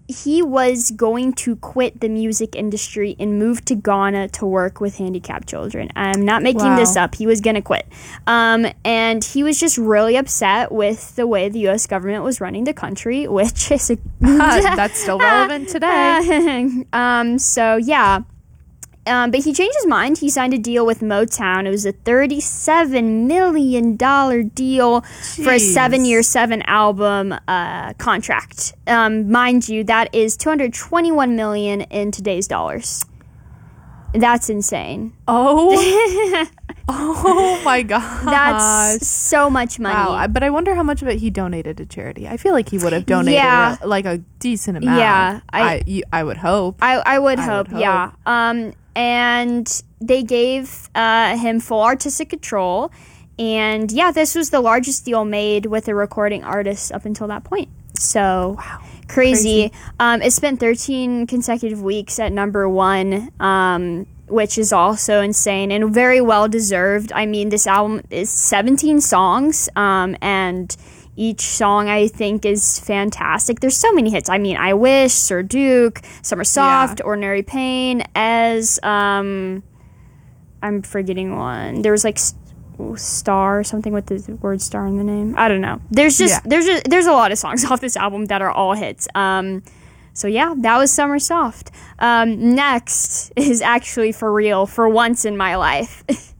he was going to quit the music industry and move to Ghana to work with handicapped children. I'm not making this up. He was going to quit. And he was just really upset with the way the U.S. government was running the country, which is... that's still relevant today. So, yeah. But he changed his mind. He signed a deal with Motown. It was a $37 million deal for a 7-year, 7-album contract. Mind you, that is $221 million in today's dollars. That's insane. Oh. Oh my god. That's so much money. Wow. But I wonder how much of it he donated to charity. I feel like he would have donated like a decent amount. Yeah. I would hope. I would hope, yeah. And they gave him full artistic control. And yeah, this was the largest deal made with a recording artist up until that point. So, wow. Crazy. It spent 13 consecutive weeks at number 1, which is also insane and very well deserved. I mean, this album is 17 songs, and each song I think is fantastic. There's so many hits. I mean, I Wish, Sir Duke, Summer Soft, Ordinary Pain, As, I'm forgetting one. There was like Star, something with the word star in the name. I don't know. There's a lot of songs off this album that are all hits. So yeah, that was Summer Soft. Next is actually for real, for once in my life.